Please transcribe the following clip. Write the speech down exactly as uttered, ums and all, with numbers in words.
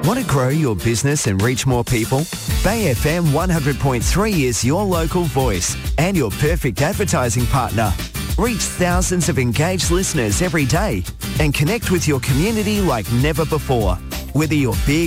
Want to grow your business and reach more people? Bay F M one hundred point three is your local voice and your perfect advertising partner. Reach thousands of engaged listeners every day and connect with your community like never before. Whether you're big